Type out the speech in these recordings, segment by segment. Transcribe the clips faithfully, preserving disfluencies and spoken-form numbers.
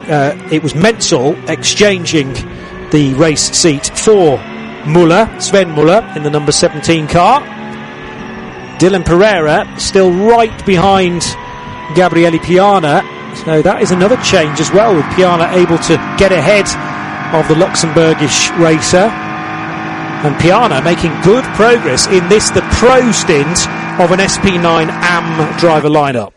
uh, it was Menzel exchanging the race seat for Muller, Sven Muller, in the number seventeen car. Dylan Pereira still right behind Gabriele Piana, so that is another change as well, with Piana able to get ahead of the Luxembourgish racer, and Piana making good progress in this, the pro stint of an S P nine A M driver lineup.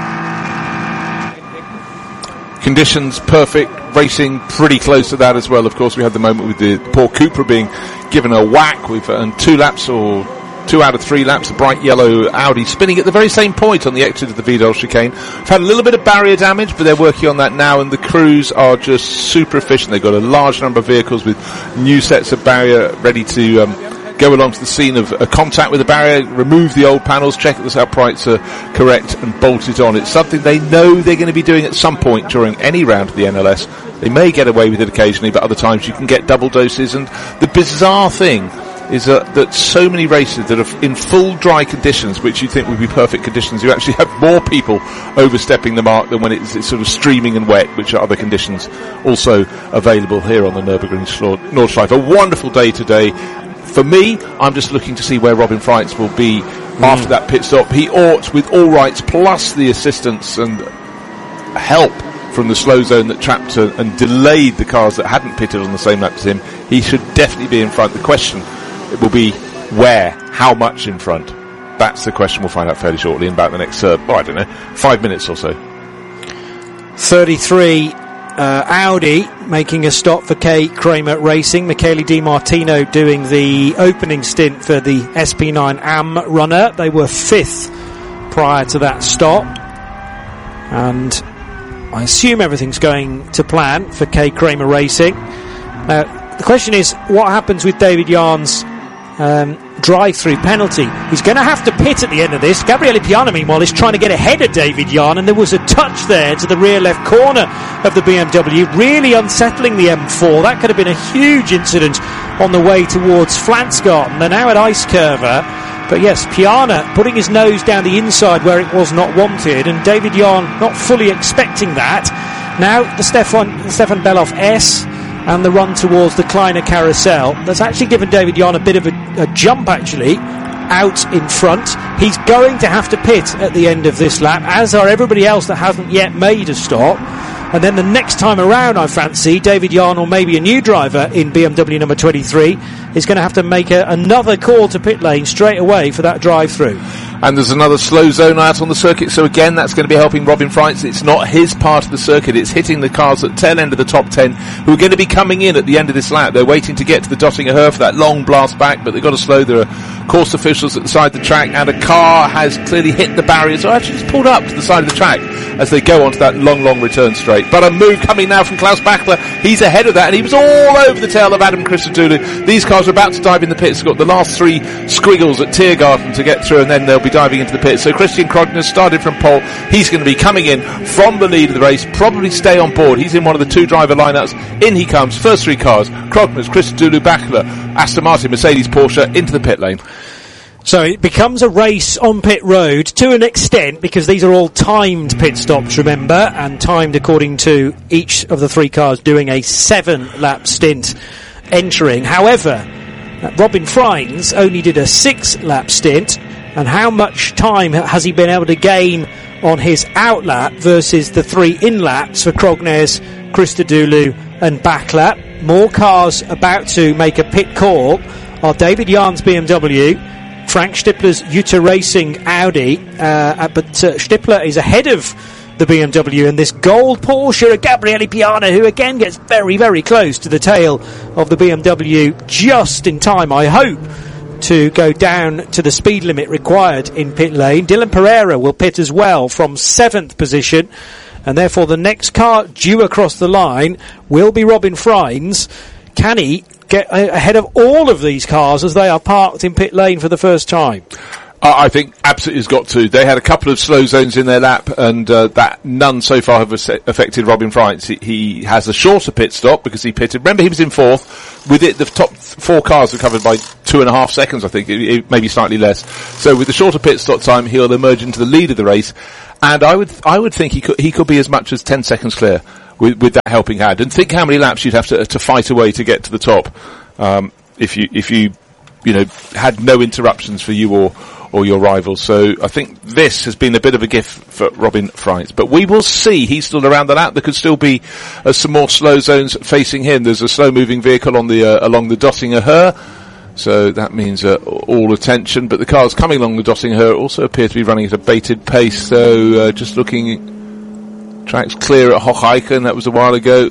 Conditions perfect, racing pretty close to that as well. Of course, we had the moment with the Paul Cooper being given a whack. We've earned two laps or two out of three laps, a bright yellow Audi spinning at the very same point on the exit of the Vidal chicane. We've had a little bit of barrier damage, but they're working on that now, and the crews are just super efficient. They've got a large number of vehicles with new sets of barrier ready to um, go along to the scene of a contact with the barrier, remove the old panels, check that the uprights are correct, and bolt it on. It's something they know they're going to be doing at some point during any round of the N L S. They may get away with it occasionally, but other times you can get double doses. And the bizarre thing is uh, that so many races that are in full dry conditions, which you think would be perfect conditions, you actually have more people overstepping the mark than when it's, it's sort of streaming and wet, which are other conditions also available here on the Nürburgring Nordschleife. A wonderful day today. For me, I'm just looking to see where Robin Freitz will be mm. after that pit stop. He ought, with all rights, plus the assistance and help from the slow zone that trapped uh, and delayed the cars that hadn't pitted on the same lap as him, he should definitely be in front. The question it will be where, how much in front. That's the question we'll find out fairly shortly in about the next, uh, oh, I don't know, five minutes or so. thirty-three uh, Audi making a stop for Kay Kramer Racing. Michele Di Martino doing the opening stint for the S P nine A M runner. They were fifth prior to that stop. And I assume everything's going to plan for Kay Kramer Racing. Uh, the question is, what happens with David Yarn's um, drive-through penalty? He's going to have to pit at the end of this. Gabriele Piana, meanwhile, is trying to get ahead of David Yarn, and there was a touch there to the rear left corner of the B M W, really unsettling the M four. That could have been a huge incident on the way towards Flansgarten. They're now at Eiskurve. But yes, Piana putting his nose down the inside where it was not wanted, and David Yarn not fully expecting that. Now the Stefan, the Stefan Beloff S and the run towards the Kleiner Carousel. That's actually given David Yarn a bit of a, a jump, actually, out in front. He's going to have to pit at the end of this lap, as are everybody else that hasn't yet made a stop. And then the next time around, I fancy, David Yarn, or maybe a new driver in B M W number twenty-three, is going to have to make a, another call to pit lane straight away for that drive-through. And there's another slow zone out on the circuit, so again, that's going to be helping Robin Freitz. It's not his part of the circuit, it's hitting the cars at the tail end of the top ten, who are going to be coming in at the end of this lap. They're waiting to get to the Dottinger Höhe for that long blast back, but they've got to slow. There are course officials at the side of the track, and a car has clearly hit the barriers, or actually just pulled up to the side of the track as they go onto that long, long return straight. But a move coming now from Klaus Bachler. He's ahead of that, and he was all over the tail of Adam Christodoulou. These cars are about to dive in the pits. They've got the last three squiggles at Tiergarten to get through, and then they'll be diving into the pits. So Christian Krogner started from pole. He's going to be coming in from the lead of the race, probably stay on board. He's in one of the two driver lineups. In he comes. First three cars. Krogner's, Christodoulou, Bachler, Aston Martin, Mercedes, Porsche, into the pit lane. So it becomes a race on pit road to an extent, because these are all timed pit stops, remember, and timed according to each of the three cars doing a seven lap stint entering. However, Robin Freins only did a six lap stint, and how much time has he been able to gain on his out lap versus the three in laps for Krognes, Christodoulou and Bachler? More cars about to make a pit call are David Yarn's B M W, Frank Stippler's Jutta Racing Audi, uh, but uh, Stippler is ahead of the B M W, and this gold Porsche, Gabriele Piana, who again gets very, very close to the tail of the B M W just in time, I hope, to go down to the speed limit required in pit lane. Dylan Pereira will pit as well from seventh position, and therefore the next car due across the line will be Robin Freins. Can he get ahead of all of these cars as they are parked in pit lane for the first time? Uh, I think absolutely has got to. They had a couple of slow zones in their lap, and uh, that none so far have affected Robin Freins. He, he has a shorter pit stop because he pitted. Remember, he was in fourth. With it, the top four cars were covered by two and a half seconds, I think, it, it, maybe slightly less. So with the shorter pit stop time, he'll emerge into the lead of the race, and I would I would think he could he could be as much as ten seconds clear with, with that helping hand. And think how many laps you'd have to, to fight away to get to the top, um, if you, if you, you know, had no interruptions for you or, or your rivals. So I think this has been a bit of a gift for Robin Freitz. But we will see. He's still around the lap. There could still be uh, some more slow zones facing him. There's a slow-moving vehicle on the uh, along the Döttinger Höhe. So that means uh, all attention. But the cars coming along the Döttinger Höhe also appear to be running at a bated pace. So uh, just looking, tracks clear at Hocheichen. That was a while ago.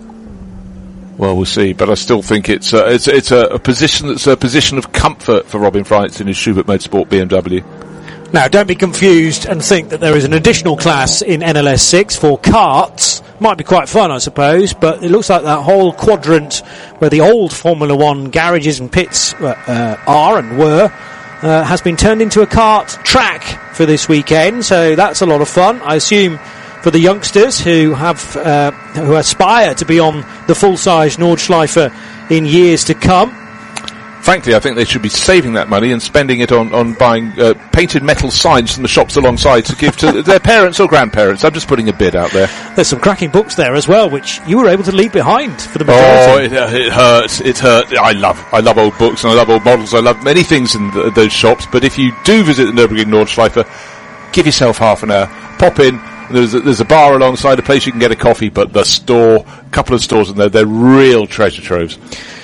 Well, we'll see, but I still think it's uh, it's it's a, a position that's a position of comfort for Robin Freitz in his Schubert Motorsport B M W. Now, don't be confused and think that there is an additional class in N L S six for karts. Might be quite fun, I suppose, but it looks like that whole quadrant where the old Formula One garages and pits uh, uh, are and were uh, has been turned into a kart track for this weekend. So that's a lot of fun. I assume for the youngsters who have uh, who aspire to be on the full-size Nordschleife in years to come. Frankly, I think they should be saving that money and spending it on, on buying uh, painted metal signs from the shops alongside to give to their parents or grandparents. I'm just putting a bid out there. There's some cracking books there as well, which you were able to leave behind for the Oh, majority. it, uh, it hurts. It hurts. I love I love old books and I love old models. I love many things in th- those shops. But if you do visit the Nürburgring Nordschleife, give yourself half an hour. Pop in. There's a, there's a bar alongside a place you can get a coffee, but the store, a couple of stores in there, they're real treasure troves.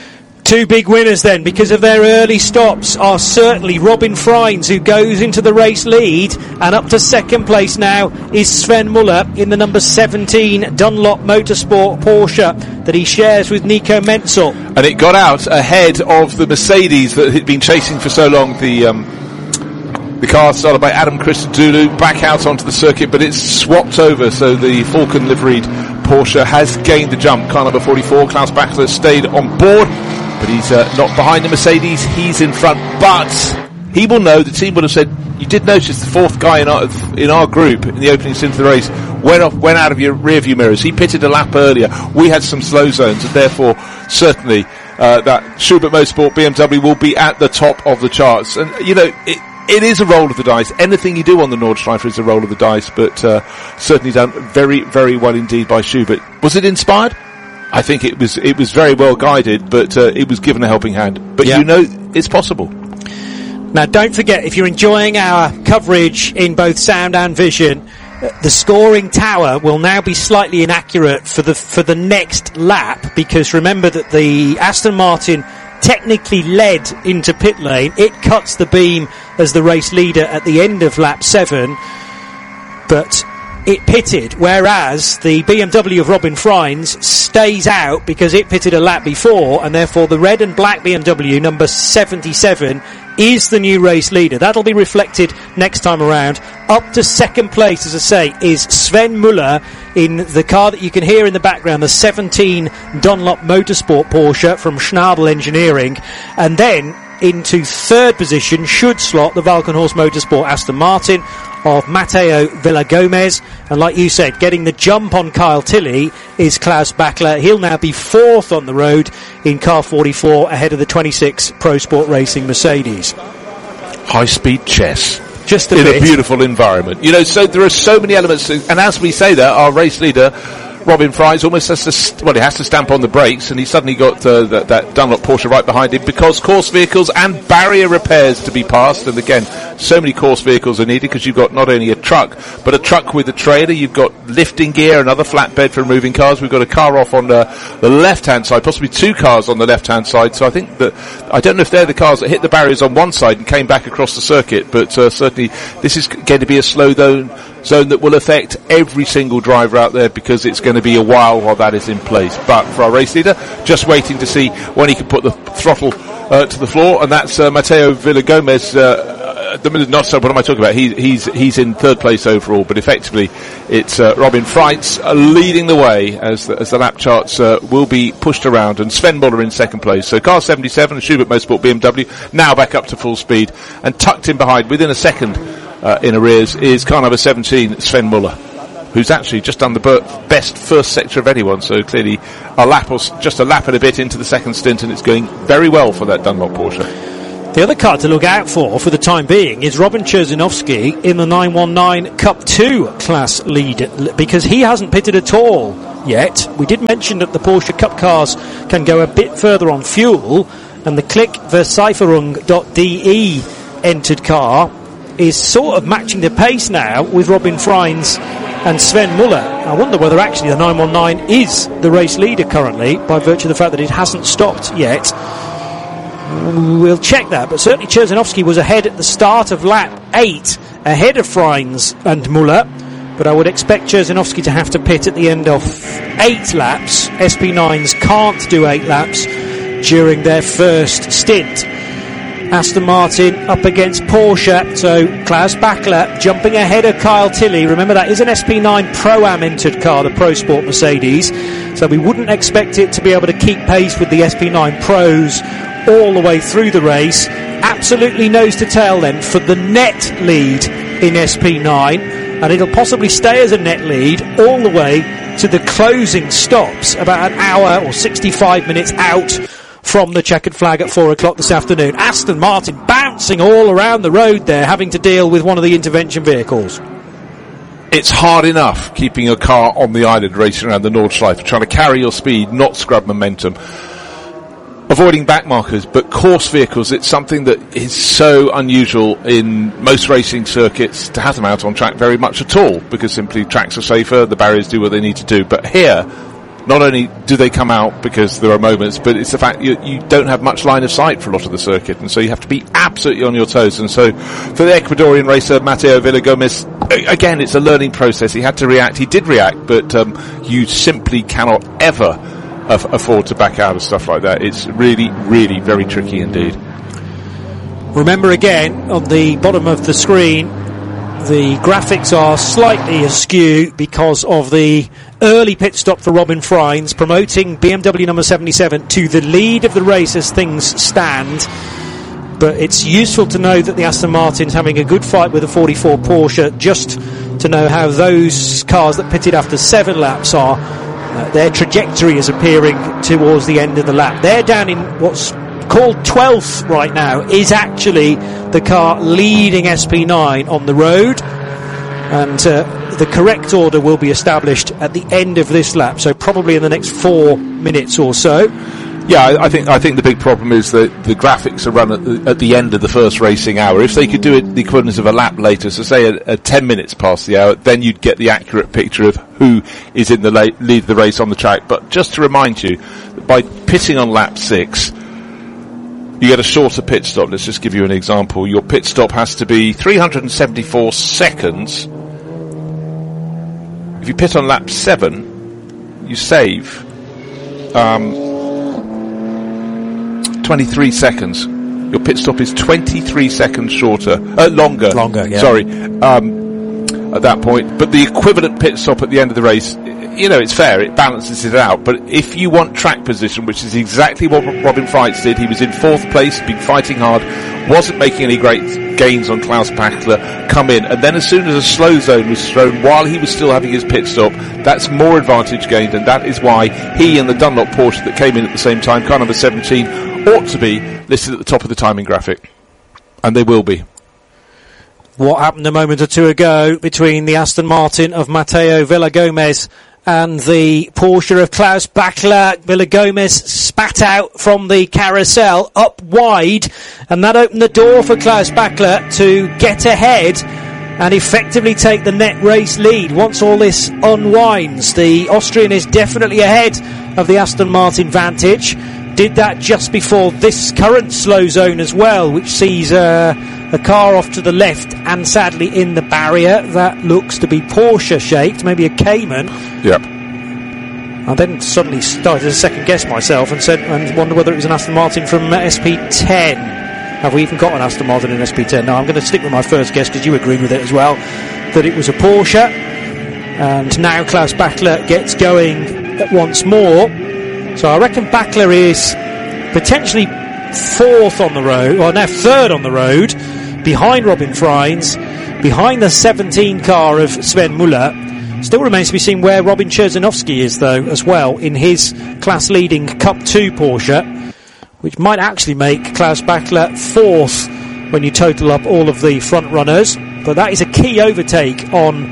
Two big winners then, because of their early stops, are certainly Robin Freitz, who goes into the race lead, and up to second place now is Sven Muller in the number seventeen Dunlop Motorsport Porsche that he shares with Nico Menzel. And it got out ahead of the Mercedes that had been chasing for so long. The um, the car started by Adam Christodoulou, back out onto the circuit, but it's swapped over, so the Falcon liveried Porsche has gained the jump. Car number forty-four, Klaus Bachler, stayed on board, but he's uh, not behind the Mercedes, he's in front, but he will know, the team would have said, you did notice the fourth guy in our, in our group in the opening stint of the race went off, went out of your rear view mirrors. He pitted a lap earlier. We had some slow zones, and therefore certainly uh, that Schubert Motorsport B M W will be at the top of the charts. And you know, it It is a roll of the dice. Anything you do on the Nordschleife is a roll of the dice, but uh, certainly done very, very well indeed by Schubert. Was it inspired? I think it was. It was very well guided, but uh, it was given a helping hand. But yeah. You know, it's possible. Now, don't forget, if you're enjoying our coverage in both sound and vision, the scoring tower will now be slightly inaccurate for the for the next lap, because remember that the Aston Martin technically led into pit lane. It cuts the beam as the race leader at the end of lap seven, but it pitted, whereas the B M W of Robin Freitz stays out because it pitted a lap before, and therefore the red and black B M W number seventy-seven is the new race leader. That'll be reflected next time around. Up to second place, as I say, is Sven Muller in the car that you can hear in the background, the seventeen Dunlop Motorsport Porsche from Schnabel Engineering. And then into third position should slot the Valkenhorst Motorsport Aston Martin of Matteo Villagomez. And like you said, getting the jump on Kyle Tilley is Klaus Bachler. He'll now be fourth on the road in car forty-four ahead of the twenty-six Pro Sport Racing Mercedes. High-speed chess. Just a in bit. a beautiful environment. You know, so there are so many elements. To, and as we say that, our race leader, Robin Freitz, almost has to, st- well, he has to stamp on the brakes, and he suddenly got uh, that, that Dunlop Porsche right behind him, because course vehicles and barrier repairs to be passed. And again, so many course vehicles are needed, because you've got not only a truck, but a truck with a trailer. You've got lifting gear, another flatbed for moving cars. We've got a car off on the, the left-hand side, possibly two cars on the left-hand side. So I think that, I don't know if they're the cars that hit the barriers on one side and came back across the circuit, but uh, certainly this is going to be a slow zone. zone that will affect every single driver out there, because it's going to be a while while that is in place. But for our race leader, just waiting to see when he can put the throttle uh, to the floor, and that's uh, Matteo Villagomez. Uh, uh, not so. What am I talking about? He, he's he's in third place overall, but effectively it's uh, Robin Freitz uh, leading the way as the, as the lap charts uh, will be pushed around, and Sven Muller in second place. So car seventy-seven, Schubert Motorsport B M W, now back up to full speed, and tucked in behind within a second. Uh, in arrears is car number seventeen, Sven Muller, who's actually just done the ber- best first sector of anyone. So clearly a lap or s- just a lap and a bit into the second stint, and it's going very well for that Dunlop Porsche. The other car to look out for for the time being is Robin Cherzinovsky in the nine one nine Cup two class lead, because he hasn't pitted at all yet. We did mention that the Porsche Cup cars can go a bit further on fuel, and the Click Versicherung dot D E entered car is sort of matching the pace now with Robin Freins and Sven Muller. I wonder whether actually the nine one nine is the race leader currently, by virtue of the fact that it hasn't stopped yet. We'll check that, but certainly Cherzinovsky was ahead at the start of lap eight, ahead of Freins and Muller, but I would expect Cherzinovsky to have to pit at the end of eight laps. S P nines can't do eight laps during their first stint. Aston Martin up against Porsche, so Klaus Bachler jumping ahead of Kyle Tilley. Remember, that is an S P nine Pro-Am entered car, the Pro Sport Mercedes, so we wouldn't expect it to be able to keep pace with the S P nine Pros all the way through the race. Absolutely nose to tail then for the net lead in S P nine, and it'll possibly stay as a net lead all the way to the closing stops, about an hour or sixty-five minutes out from the checkered flag at four o'clock this afternoon. Aston Martin bouncing all around the road there, having to deal with one of the intervention vehicles. It's hard enough keeping a car on the island racing around the Nordschleife, trying to carry your speed, not scrub momentum, avoiding back markers, but course vehicles, it's something that is so unusual in most racing circuits to have them out on track very much at all, because simply tracks are safer, the barriers do what they need to do. But here, not only do they come out because there are moments, but it's the fact you, you don't have much line of sight for a lot of the circuit, and so you have to be absolutely on your toes. And so for the Ecuadorian racer Mateo Villagomez, again, it's a learning process. He had to react. He did react, but um, you simply cannot ever af- afford to back out of stuff like that. It's really, really very tricky indeed. Remember again, on the bottom of the screen, the graphics are slightly askew because of the early pit stop for Robin Freins, promoting B M W number seventy-seven to the lead of the race as things stand. But it's useful to know that the Aston Martin's having a good fight with the forty-four Porsche, just to know how those cars that pitted after seven laps are. Uh, their trajectory is appearing towards the end of the lap. They're down in what's called twelfth right now, is actually the car leading S P nine on the road, and uh, the correct order will be established at the end of this lap, so probably in the next four minutes or so. Yeah, I, I think I think the big problem is that the graphics are run at the, at the end of the first racing hour. If they could do it the equivalent of a lap later, so say at, at ten minutes past the hour, then you'd get the accurate picture of who is in the la- lead of the race on the track. But just to remind you, by pitting on lap six, you get a shorter pit stop. Let's just give you an example. Your pit stop has to be three hundred seventy-four seconds. If you pit on lap seven, you save um, twenty-three seconds. Your pit stop is twenty-three seconds shorter, uh, longer. Longer, yeah. Sorry, um, at that point. But the equivalent pit stop at the end of the race, you know, it's fair, it balances it out. But if you want track position, which is exactly what Robin Freins did, he was in fourth place, been fighting hard, wasn't making any great gains on Klaus Bachler, come in, and then as soon as a slow zone was thrown while he was still having his pit stop, that's more advantage gained, and that is why he and the Dunlop Porsche that came in at the same time, car number seventeen, ought to be listed at the top of the timing graphic. And they will be. What happened a moment or two ago between the Aston Martin of Mateo Villagomez and the Porsche of Klaus Bachler? Villagomez spat out from the carousel up wide, and that opened the door for Klaus Bachler to get ahead and effectively take the net race lead. Once all this unwinds, the Austrian is definitely ahead of the Aston Martin Vantage. Did that just before this current slow zone as well, which sees uh, a car off to the left and sadly in the barrier. That looks to be Porsche shaped, maybe a Cayman. Yep. I then suddenly started to second guess myself and said, and wonder whether it was an Aston Martin from uh, S P ten. Have we even got an Aston Martin in S P ten? No, I'm going to stick with my first guess because you agreed with it as well, that it was a Porsche. And now Klaus Bachler gets going once more. So I reckon Bachler is potentially fourth on the road, or now third on the road, behind Robin Freins, behind the seventeen car of Sven Muller. Still remains to be seen where Robin Cherzinovsky is, though, as well, in his class-leading Cup two Porsche, which might actually make Klaus Bachler fourth when you total up all of the front runners. But that is a key overtake on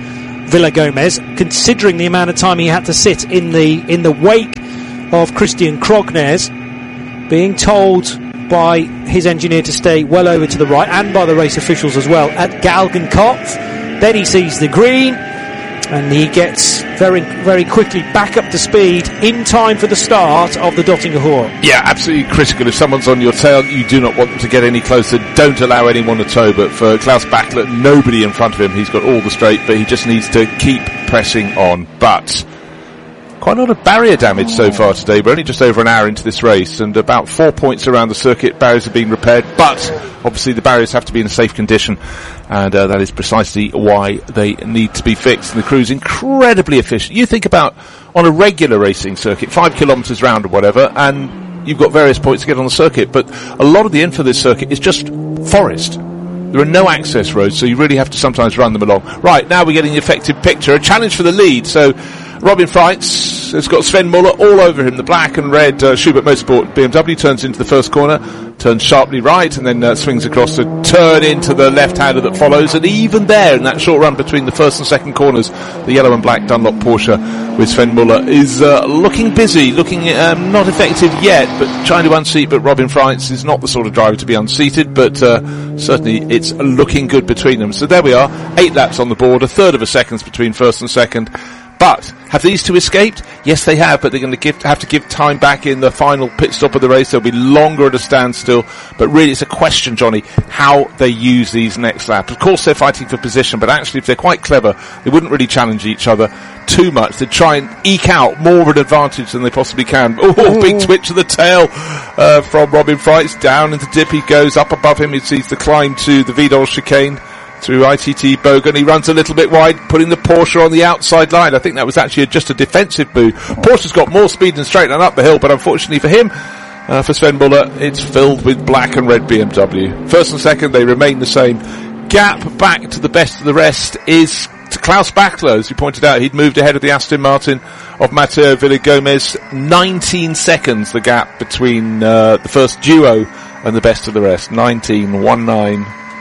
Villagomez, considering the amount of time he had to sit in the in the wake of Christian Krognes, being told by his engineer to stay well over to the right, and by the race officials as well, at Galgenkopf. Then he sees the green, and he gets very very quickly back up to speed in time for the start of the Döttinger Hohe. Yeah, absolutely critical. If someone's on your tail, you do not want them to get any closer. Don't allow anyone to tow. But for Klaus Bachler, nobody in front of him. He's got all the straight, but he just needs to keep pressing on. But quite a lot of barrier damage so far today. We're only just over an hour into this race, and about four points around the circuit. Barriers have been repaired, but obviously the barriers have to be in a safe condition, and uh, that is precisely why they need to be fixed. And the crew's incredibly efficient. You think about on a regular racing circuit, five kilometres round or whatever, and you've got various points to get on the circuit, but a lot of the info of this circuit is just forest. There are no access roads, so you really have to sometimes run them along. Right, now we're getting the effective picture. A challenge for the lead, so Robin Freitz has got Sven Muller all over him. The black and red uh, Schubert Motorsport B M W turns into the first corner, turns sharply right, and then uh, swings across to turn into the left-hander that follows. And even there, in that short run between the first and second corners, the yellow and black Dunlop Porsche with Sven Muller is uh, looking busy, looking um, not effective yet, but trying to unseat. But Robin Freitz is not the sort of driver to be unseated, but uh, certainly it's looking good between them. So there we are, eight laps on the board, a third of a second between first and second. But have these two escaped? Yes, they have, but they're going to give, have to give time back in the final pit stop of the race. They'll be longer at a standstill. But really, it's a question, Johnny, how they use these next laps. Of course, they're fighting for position, but actually, if they're quite clever, they wouldn't really challenge each other too much. They'd try and eke out more of an advantage than they possibly can. Oh, big twitch of the tail uh, from Robin Freitz. Down into dip he goes. Up above him, he sees the climb to the Vidal chicane through I T T Bogan. He runs a little bit wide, putting the Porsche on the outside line. I think that was actually a, just a defensive move. Porsche's got more speed than straight and up the hill, but unfortunately for him, uh, for Sven Muller, it's filled with black and red B M W. First and second, they remain the same. Gap back to the best of the rest is to Klaus Bachler. As you pointed out, he'd moved ahead of the Aston Martin of Matteo Villagomez. nineteen seconds the gap between uh, the first duo and the best of the rest. nineteen one nine.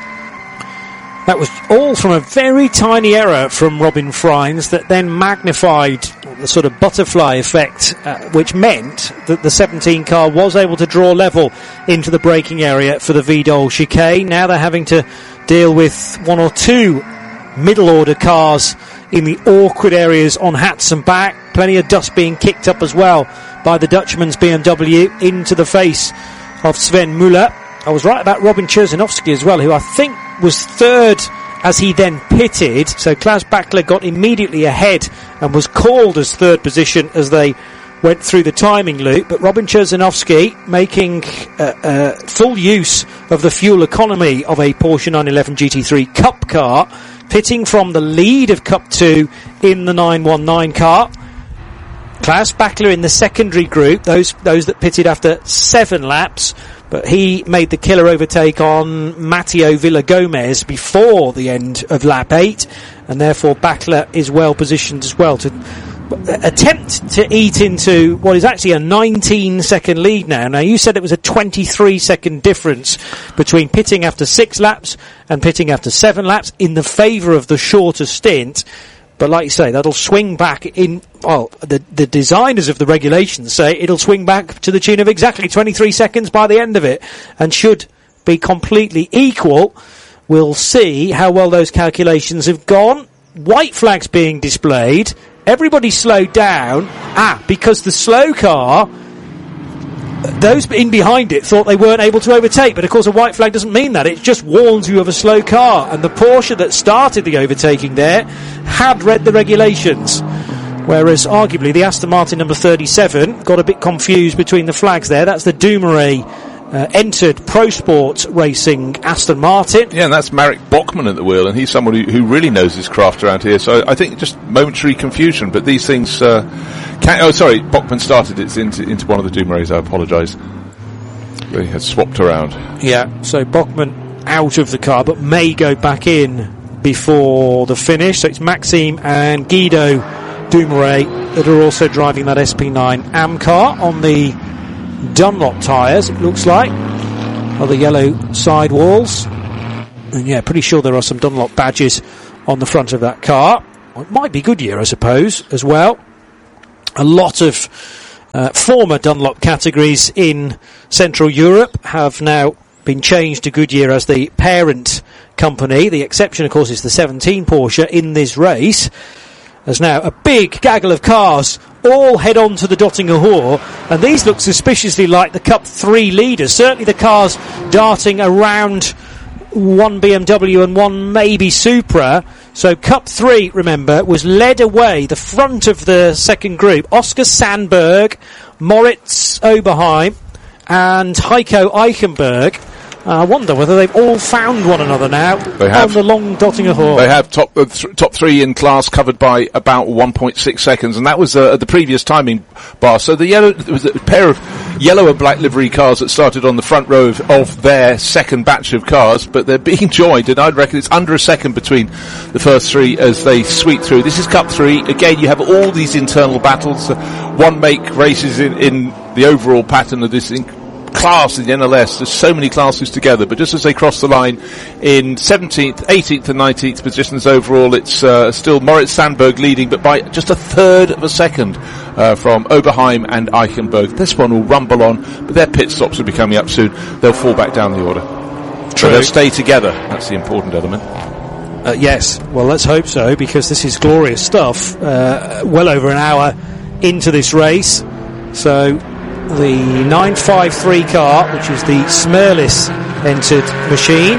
That was all from a very tiny error from Robin Freitz that then magnified the sort of butterfly effect, uh, which meant that the seventeen car was able to draw level into the braking area for the Vidal chicane. Now they're having to deal with one or two middle order cars in the awkward areas on hats and back. Plenty of dust being kicked up as well by the Dutchman's B M W into the face of Sven Muller. I was right about Robin Cherzinovsky as well, who I think was third as he then pitted. So Klaus Bachler got immediately ahead and was called as third position as they went through the timing loop. But Robin Cherzinovsky making uh, uh, full use of the fuel economy of a Porsche nine eleven G T three Cup car, pitting from the lead of Cup two in the nine one nine car. Klaus Bachler in the secondary group, those those that pitted after seven laps, but he made the killer overtake on Matteo Villagomez before the end of lap eight, and therefore Bachler is well positioned as well to attempt to eat into what is actually a nineteen second lead now. Now, you said it was a twenty-three second difference between pitting after six laps and pitting after seven laps in the favour of the shorter stint. But like you say, that'll swing back in, well, the, the designers of the regulations say it'll swing back to the tune of exactly twenty-three seconds by the end of it, and should be completely equal. We'll see how well those calculations have gone. White flags being displayed. Everybody slowed down. Ah, because the slow car, those in behind it thought they weren't able to overtake, but of course a white flag doesn't mean that. It just warns you of a slow car, and the Porsche that started the overtaking there had read the regulations, whereas arguably the Aston Martin number thirty-seven got a bit confused between the flags there. That's the Dumoulin uh, entered Pro Sport Racing Aston Martin. Yeah, and that's Marek Bachmann at the wheel, and he's someone who, who really knows his craft around here, so I think just momentary confusion, but these things uh, can, oh sorry, Bachmann started it into, into one of the Dumoulins, I apologise. They had swapped around. Yeah, so Bachmann out of the car, but may go back in before the finish. So it's Maxime and Guido Dumoulin that are also driving that S P nine A M car on the Dunlop tyres, it looks like, on the yellow sidewalls. And yeah, pretty sure there are some Dunlop badges on the front of that car. It might be Goodyear, I suppose, as well. A lot of uh, former Dunlop categories in Central Europe have now been changed to Goodyear as the parent company. The exception, of course, is the seventeen Porsche in this race. There's now a big gaggle of cars all head on to the Döttinger Hohe, and these look suspiciously like the Cup three leaders. Certainly the cars darting around one B M W and one maybe Supra. So Cup three, remember, was led away, the front of the second group. Oscar Sandberg, Moritz Oberheim and Heiko Eichenberg. Uh, I wonder whether they've all found one another now they have. on the long Döttinger Hohe. They have top uh, th- top three in class covered by about one point six seconds, and that was uh, the previous timing bar. So the yellow, there was a pair of yellow and black livery cars that started on the front row of, of their second batch of cars, but they're being joined, and I'd reckon it's under a second between the first three as they sweep through. This is Cup three. Again, you have all these internal battles. Uh, one make races in, in the overall pattern of this inc- class in the N L S. There's so many classes together, but just as they cross the line in seventeenth, eighteenth and nineteenth positions overall, it's uh, still Moritz Sandberg leading, but by just a third of a second uh, from Oberheim and Eichenberg. This one will rumble on, but their pit stops will be coming up soon. They'll fall back down the order. True. So they'll stay together. That's the important element. Uh, yes, well, let's hope so, because this is glorious stuff. Uh, well over an hour into this race. So the nine five three car, which is the Smerlis entered machine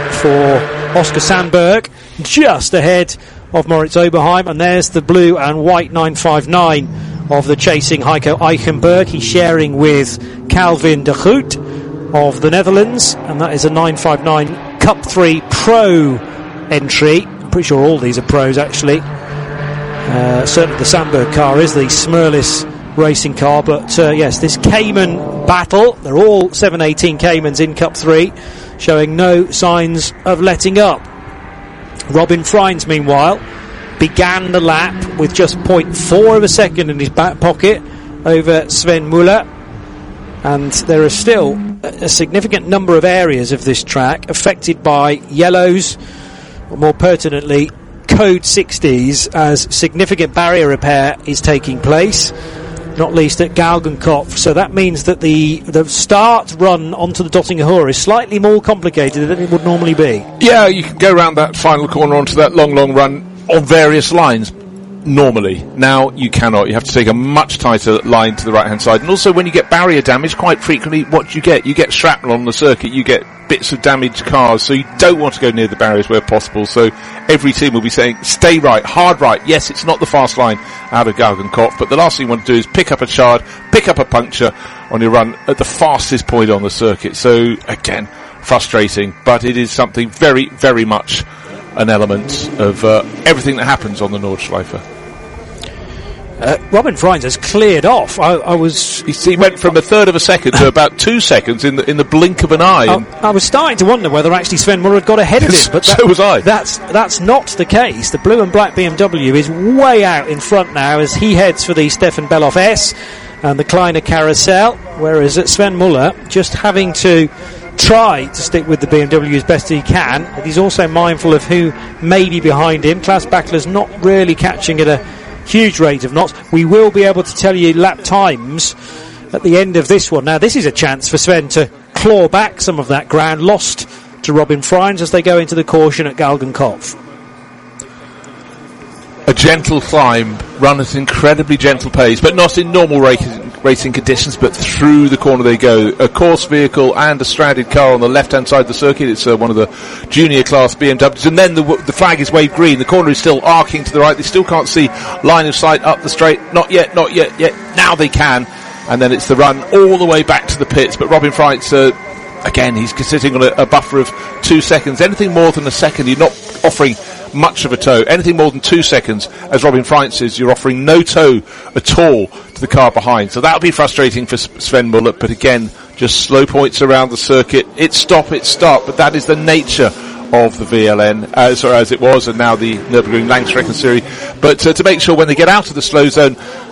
for Oscar Sandberg, just ahead of Moritz Oberheim, and there's the blue and white nine five nine of the chasing Heiko Eichenberg. He's sharing with Calvin de Groot of the Netherlands, and that is a nine five nine Cup three Pro entry. I'm pretty sure all these are pros, actually. Uh, certainly the Sandberg car is the Smerlis racing car, but uh, yes, this Cayman battle, they're all seven eighteen Caymans in Cup three, showing no signs of letting up. Robin Freins, meanwhile, began the lap with just zero point four of a second in his back pocket over Sven Muller, and there are still a significant number of areas of this track affected by yellows, or more pertinently code sixties, as significant barrier repair is taking place, not least at Galgenkopf. So that means that the the start run onto the Döttinger Hohe is slightly more complicated than it would normally be. Yeah, you can go around that final corner onto that long, long run on various lines normally. Now you cannot. You have to take a much tighter line to the right-hand side. And also when you get barrier damage, quite frequently, what do you get? You get shrapnel on the circuit. You get bits of damaged cars, so you don't want to go near the barriers where possible. So every team will be saying, stay right, hard right. Yes, it's not the fast line out of Galgenkopf, but the last thing you want to do is pick up a shard, pick up a puncture on your run at the fastest point on the circuit. So again, frustrating, but it is something very, very much an element of uh, everything that happens on the Nordschleife. Uh, Robin Freins has cleared off. I, I was. He, he went from a third of a second to about two seconds in the in the blink of an eye. I, I was starting to wonder whether actually Sven Muller had got ahead of him, but that, so was I. That's that's not the case. The blue and black B M W is way out in front now as he heads for the Stefan Bellof S and the Kleiner Carousel, whereas at Sven Muller just having to try to stick with the B M W as best he can, but he's also mindful of who may be behind him. Klaus Bachler's not really catching at a huge rate of knots. We will be able to tell you lap times at the end of this one. Now, this is a chance for Sven to claw back some of that ground lost to Robin Freins as they go into the caution at Galgenkopf. A gentle climb, run at incredibly gentle pace, but not in normal racing, racing conditions, but through the corner they go. A course vehicle and a stranded car on the left-hand side of the circuit. It's uh, one of the junior class B M Ws, and then the, the flag is waved green. The corner is still arcing to the right. They still can't see line of sight up the straight. Not yet, not yet, yet. Now they can. And then it's the run all the way back to the pits. But Robin Freins, uh, again, he's sitting on a, a buffer of two seconds. Anything more than a second, you're not offering much of a tow. Anything more than two seconds, as Robin Freins is, you're offering no tow at all to the car behind. So that'll be frustrating for Sven Muller, but again, just slow points around the circuit. It's stop, it's start, but that is the nature of the V L N, uh, sorry, as it was, and now the Nürburgring Langstrecken Series. But uh, to make sure when they get out of the slow zone,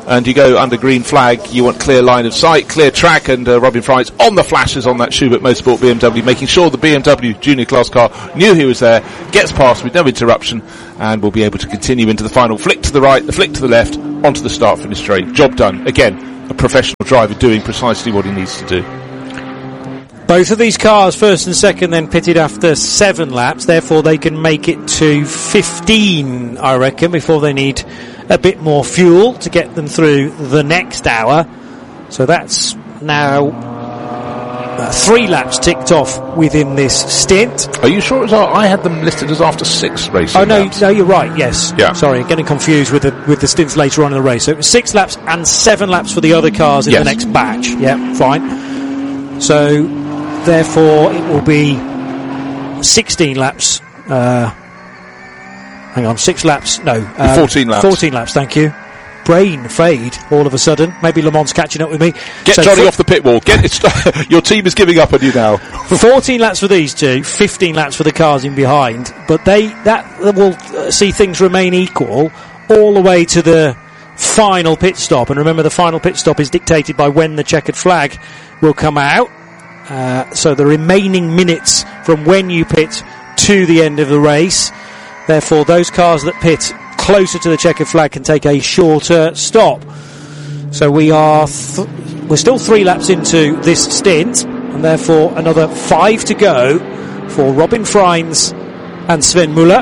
and you go under green flag, you want clear line of sight, clear track, and uh, Robin Fry's on the flashes on that Schubert Motorsport B M W, making sure the B M W junior class car knew he was there, gets past with no interruption, and will be able to continue into the final flick to the right, the flick to the left, onto the start finish straight. Job done. Again, a professional driver doing precisely what he needs to do. Both of these cars, first and second, then pitted after seven laps, therefore they can make it to fifteen, I reckon, before they need a bit more fuel to get them through the next hour. So that's now uh, three laps ticked off within this stint. Are you sure it was? I had them listed as after six racing Oh no, laps. no, you're right. Yes. Yeah. Sorry, getting confused with the with the stints later on in the race. So it was six laps and seven laps for the other cars in yes. the next batch. Yeah, fine. So therefore, it will be sixteen laps. Uh, hang on, six laps. No, uh, fourteen laps. Fourteen laps. Thank you. Brain fade all of a sudden. Maybe Le Mans catching up with me. Get so Johnny f- off the pit wall. Get it. Your team is giving up on you now. fourteen laps for these two, fifteen laps for the cars in behind. But they that will uh, see things remain equal all the way to the final pit stop. And remember, the final pit stop is dictated by when the checkered flag will come out. Uh, so the remaining minutes from when you pit to the end of the race. Therefore, those cars that pit closer to the checkered flag can take a shorter stop. So we are th- we're still three laps into this stint, and therefore another five to go for Robin Freins and Sven Muller.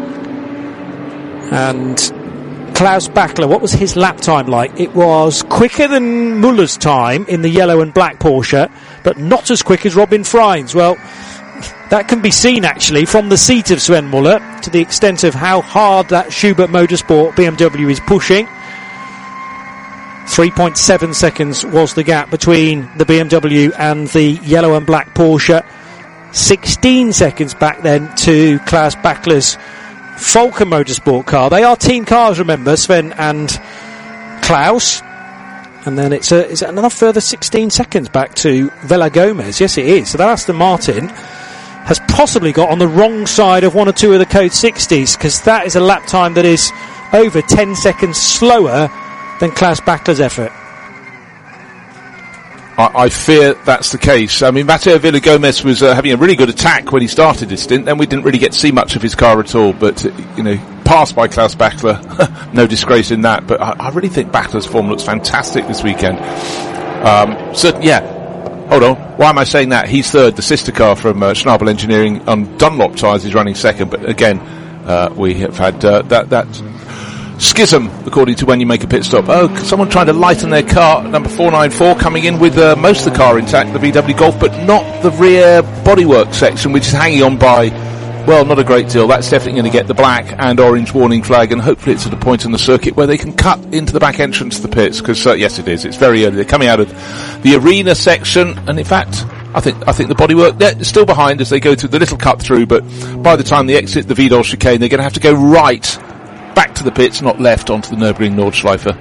And Klaus Bachler, what was his lap time like? It was quicker than Muller's time in the yellow and black Porsche, but not as quick as Robin Freins. Well, that can be seen actually from the seat of Sven Muller to the extent of how hard that Schubert Motorsport B M W is pushing. three point seven seconds was the gap between the B M W and the yellow and black Porsche. sixteen seconds back then to Klaus Bachler's Falken Motorsport car. They are team cars, remember, Sven and Klaus. And then it's, a, it's another further sixteen seconds back to Vela Gomez. Yes, it is. So that Aston Martin has possibly got on the wrong side of one or two of the Code sixties, because that is a lap time that is over ten seconds slower than Klaus Bachler's effort. I, I fear that's the case. I mean, Matteo Villagomez was uh, having a really good attack when he started his stint, then we didn't really get to see much of his car at all, but, uh, you know, passed by Klaus Bachler, no disgrace in that, but I, I really think Bachler's form looks fantastic this weekend. Um, so, yeah. Hold on. Why am I saying that? He's third. The sister car from uh, Schnabel Engineering on Dunlop tyres is running second. But again, uh, we have had uh, that that schism, according to when you make a pit stop. Oh, someone trying to lighten their car. Number four ninety-four coming in with uh, most of the car intact, the V W Golf, but not the rear bodywork section, which is hanging on by, well, not a great deal. That's definitely going to get the black and orange warning flag, and hopefully it's at a point in the circuit where they can cut into the back entrance to the pits, because uh, yes, it is. It's very early. They're coming out of the arena section, and in fact, I think I think the bodywork they're still behind as they go through the little cut through. But by the time they exit the Vidal chicane, they're going to have to go right back to the pits, not left onto the Nürburgring Nordschleife.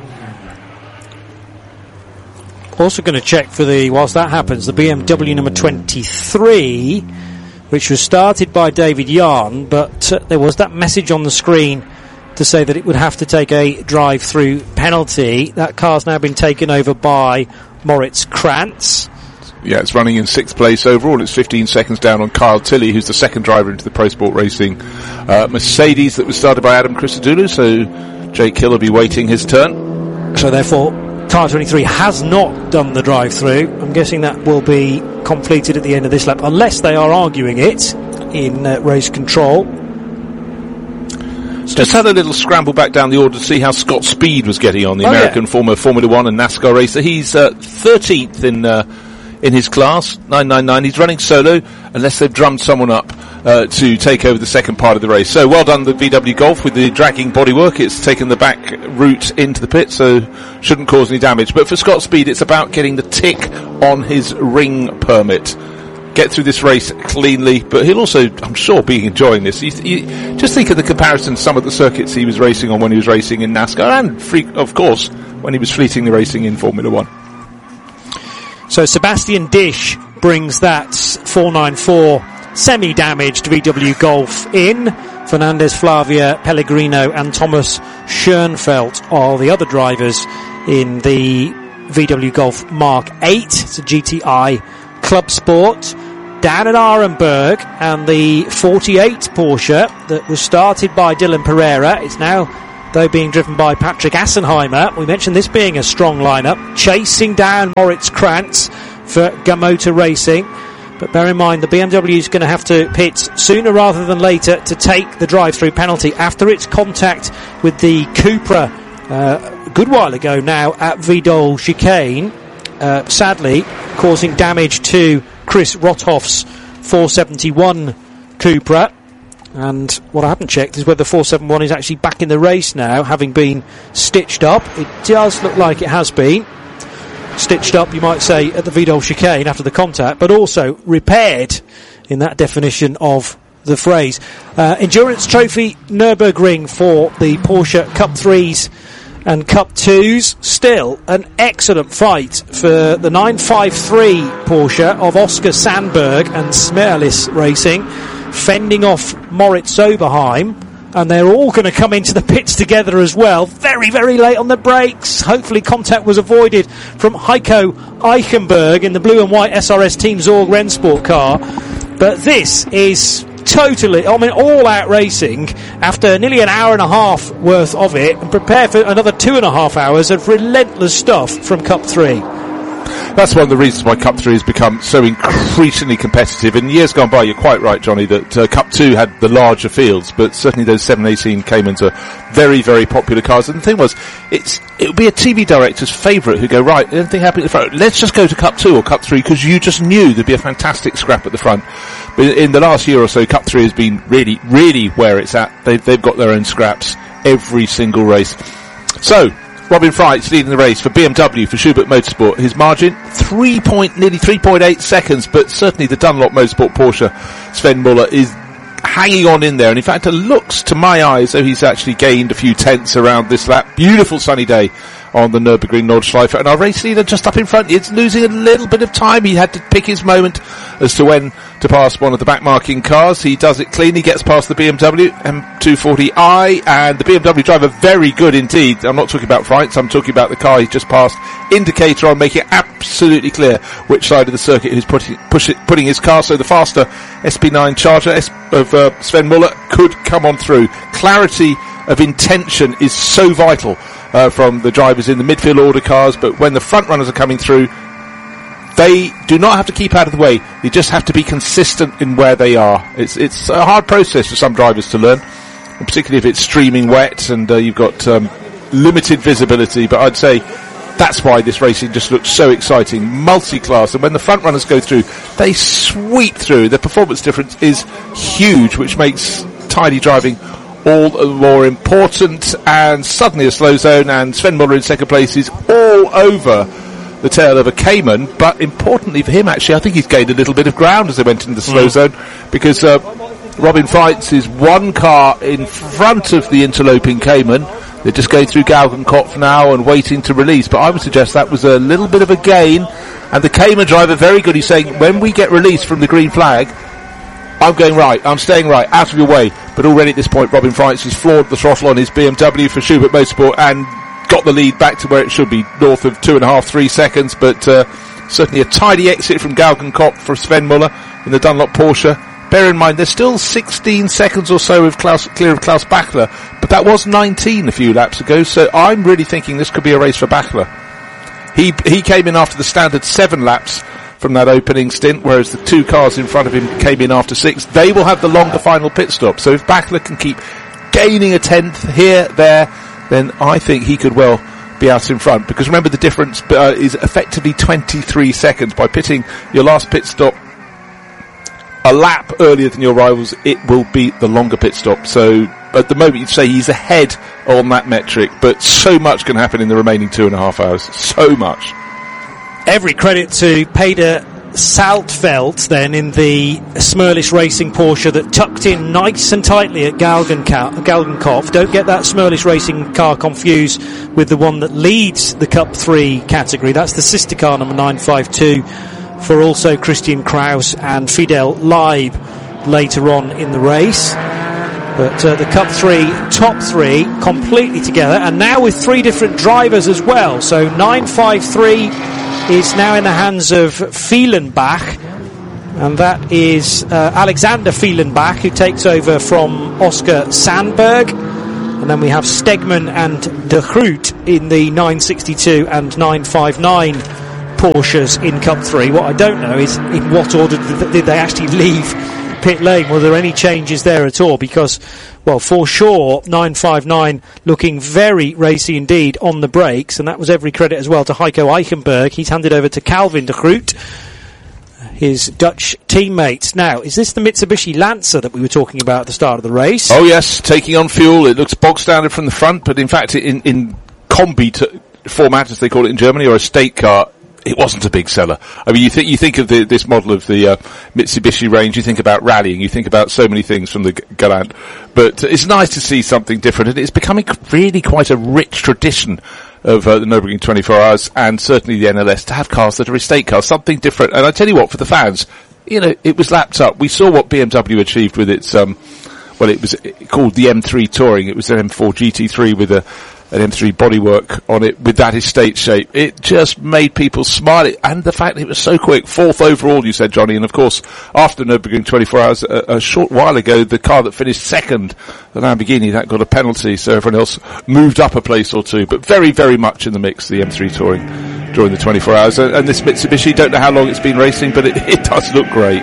Also going to check for the whilst that happens, the B M W number twenty-three, which was started by David Yarn, but uh, there was that message on the screen to say that it would have to take a drive-through penalty. That car's now been taken over by Moritz Krantz. Yeah, it's running in sixth place overall. It's fifteen seconds down on Kyle Tilley, who's the second driver into the Pro Sport Racing uh, Mercedes that was started by Adam Christodoulou, so Jake Hill will be waiting his turn. So therefore, car twenty-three has not done the drive-through. I'm guessing that will be completed at the end of this lap, unless they are arguing it in uh, race control. So just had a little scramble back down the order to see how Scott Speed was getting on, the oh, American yeah. former Formula One and NASCAR racer. He's uh, thirteenth in uh, in his class, nine ninety-nine. He's running solo, unless they've drummed someone up uh, to take over the second part of the race. So well done, the V W Golf, with the dragging bodywork. It's taken the back route into the pit, so shouldn't cause any damage. But for Scott Speed, it's about getting the tick on his ring permit. Get through this race cleanly, but he'll also, I'm sure, be enjoying this. You, you just think of the comparison to some of the circuits he was racing on when he was racing in NASCAR, and, free, of course, when he was fleetingly racing in Formula One. So Sebastian Disch brings that four ninety-four semi-damaged V W Golf in. Fernandez, Flavia, Pellegrino and Thomas Schoenfeld are the other drivers in the V W Golf Mark eight. It's a G T I Club Sport. Dan and Arenberg and the forty-eight Porsche that was started by Dylan Pereira. It's now, though, being driven by Patrick Assenheimer. We mentioned this being a strong lineup, chasing down Moritz Krantz for Gamoto Racing. But bear in mind, the B M W is going to have to pit sooner rather than later to take the drive-through penalty after its contact with the Cupra uh, a good while ago now at Vidal Chicane, uh, sadly causing damage to Chris Rothoff's four seventy-one Cupra. And what I haven't checked is whether the four seventy-one is actually back in the race now, having been stitched up. It does look like it has been stitched up, you might say, at the Vidal Chicane after the contact, but also repaired in that definition of the phrase. Uh, Endurance Trophy Nürburgring for the Porsche Cup threes and Cup twos. Still an excellent fight for the nine fifty-three Porsche of Oscar Sandberg and Smerlis Racing, fending off Moritz Oberheim. And they're all going to come into the pits together as well. Very, very late on the brakes. Hopefully contact was avoided from Heiko Eichenberg in the blue and white S R S Team Zorg Rennsport car. But this is totally, I mean, all-out racing after nearly an hour and a half worth of it, and prepare for another two and a half hours of relentless stuff from Cup three. That's one of the reasons why Cup three has become so increasingly competitive. In years gone by, you're quite right, Johnny, that uh, Cup two had the larger fields, but certainly those seven eighteen Caymans are very, very popular cars. And the thing was, it's it would be a T V director's favourite who'd go, right, anything happening at the front, let's just go to Cup two or Cup three, because you just knew there'd be a fantastic scrap at the front. But in the last year or so, Cup three has been really, really where it's at. They've, they've got their own scraps every single race. So, Robin Freit's leading the race for B M W, for Schubert Motorsport. His margin, three point, nearly three point eight seconds, but certainly the Dunlop Motorsport Porsche, Sven Muller, is hanging on in there. And in fact, it looks to my eyes though he's actually gained a few tenths around this lap. Beautiful sunny day on the Nürburgring Nordschleife, and our race leader just up in front. It's losing a little bit of time. He had to pick his moment as to when to pass one of the backmarking cars. He does it cleanly, gets past the B M W M two forty i, and the B M W driver very good indeed. I'm not talking about Freitz, I'm talking about the car he just passed. Indicator on, making it absolutely clear which side of the circuit he's putting, push it, putting his car, so the faster S P nine Charger S, of uh, Sven Muller could come on through. Clarity of intention is so vital uh, from the drivers in the midfield order cars, but when the front runners are coming through, they do not have to keep out of the way. They just have to be consistent in where they are. It's it's a hard process for some drivers to learn, and particularly if it's streaming wet and uh, you've got um, limited visibility. But I'd say that's why this racing just looks so exciting, multi-class. And when the front runners go through, they sweep through. The performance difference is huge, which makes tidy driving all the more important. And suddenly a slow zone, and Sven Muller in second place is all over the tail of a Cayman. But importantly for him, actually, I think he's gained a little bit of ground as they went into the slow mm. zone, because uh, Robin Freitz is one car in front of the interloping Cayman. They're just going through Galgenkopf now and waiting to release, but I would suggest that was a little bit of a gain. And the Cayman driver, very good. He's saying, when we get released from the green flag, I'm going right, I'm staying right, out of your way. But already at this point, Robin Freitz has floored the throttle on his B M W for Schubert Motorsport and got the lead back to where it should be, north of two and a half, three seconds. But uh, certainly a tidy exit from Galgenkopf for Sven Muller in the Dunlop Porsche. Bear in mind, there's still sixteen seconds or so of Klaus, clear of Klaus Bachler, but that was nineteen a few laps ago, so I'm really thinking this could be a race for Bachler. He he came in after the standard seven laps from that opening stint, whereas the two cars in front of him came in after six. They will have the longer final pit stop, so if Bachler can keep gaining a tenth here, there, then I think he could well be out in front, because remember the difference uh, is effectively twenty-three seconds. By pitting your last pit stop a lap earlier than your rivals, it will be the longer pit stop. So at the moment you'd say he's ahead on that metric, but so much can happen in the remaining two and a half hours. So much. Every credit to Peder Saltfeld then in the Smerlis Racing Porsche that tucked in nice and tightly at Galgenkopf. Don't get that Smerlis Racing car confused with the one that leads the Cup three category. That's the sister car number nine five two for also Christian Kraus and Fidel Leib later on in the race. But uh, the Cup three, top three, completely together, and now with three different drivers as well. So nine five three is now in the hands of Fehlenbach, and that is uh, Alexander Fehlenbach, who takes over from Oscar Sandberg. And then we have Stegman and De Groot in the nine sixty-two and nine fifty-nine Porsches in Cup three. What I don't know is in what order did they actually leave pit lane. Were there any changes there at all? Because, well, for sure, nine fifty-nine looking very racy indeed on the brakes, and that was every credit as well to Heiko Eichenberg. He's handed over to Calvin De Groot, his Dutch teammate. Now, is this the Mitsubishi Lancer that we were talking about at the start of the race? Oh yes, taking on fuel. It looks bog standard from the front, but in fact in, in combi t- format, as they call it in Germany, or a state car, it wasn't a big seller. I mean, you think you think of the, this model of the uh, Mitsubishi range, you think about rallying, you think about so many things from the G- Galant, but uh, it's nice to see something different, and it's becoming really quite a rich tradition of uh, the Nürburgring twenty-four hours, and certainly the N L S, to have cars that are estate cars, something different. And I tell you what, for the fans, you know, it was lapped up. We saw what B M W achieved with its, um, well, it was called the M three Touring. It was an M four G T three with a an M three bodywork on it with that estate shape. It just made people smile. And the fact that it was so quick, fourth overall, you said, Johnny. And of course, after Nürburgring twenty-four hours, a, a short while ago, the car that finished second, the Lamborghini, that got a penalty, so everyone else moved up a place or two. But very, very much in the mix, the M three Touring during the twenty-four hours. And, and this Mitsubishi, don't know how long it's been racing, but it, it does look great.